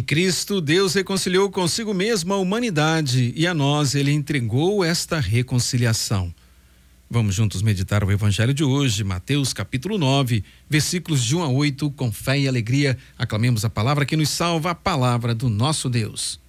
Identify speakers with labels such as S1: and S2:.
S1: Cristo, Deus reconciliou consigo mesmo a humanidade e a nós ele entregou esta reconciliação. Vamos juntos meditar o evangelho de hoje, Mateus capítulo 9, versículos de 1 a 8, com fé e alegria, aclamemos a palavra que nos salva, a palavra do nosso Deus.